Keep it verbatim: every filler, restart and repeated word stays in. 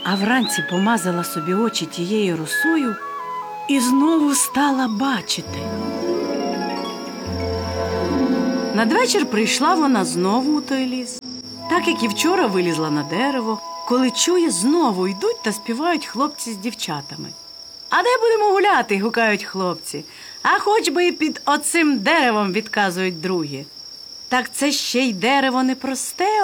А вранці помазала собі очі тією росою і знову стала бачити. Надвечір прийшла вона знову у той ліс. Так, як і вчора, вилізла на дерево, коли чує, знову йдуть та співають хлопці з дівчатами. «А де будемо гуляти?» – гукають хлопці. «А хоч би і під оцим деревом», – відказують другі. «Так це ще й дерево не просте,